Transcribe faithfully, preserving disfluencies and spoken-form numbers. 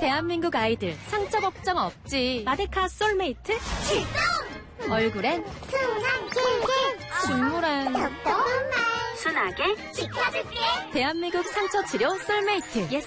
대한민국 아이들 상처 걱정 없지. 마데카 솔메이트 출동! 얼굴엔 순한 길게 중물엔 똑똑한 말 순하게 지켜줄게. 대한민국 상처 치료 솔메이트.